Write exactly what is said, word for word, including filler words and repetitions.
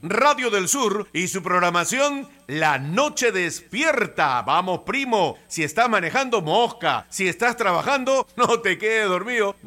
Radio del Sur y su programación La Noche Despierta. Vamos, primo, si estás manejando, mosca. Si estás trabajando, no te quedes dormido.